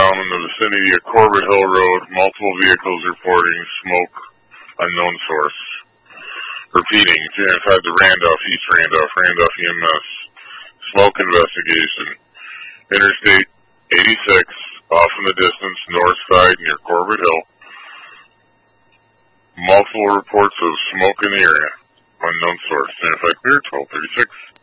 found in the vicinity of Corbett Hill Road. Multiple vehicles reporting smoke. Unknown source. Repeating, 305 to Randolph, East Randolph, Randolph EMS. Smoke investigation. Interstate 86, off in the distance, north side near Corbett Hill. Multiple reports of smoke in the area. Unknown source. 305 clear, 1236.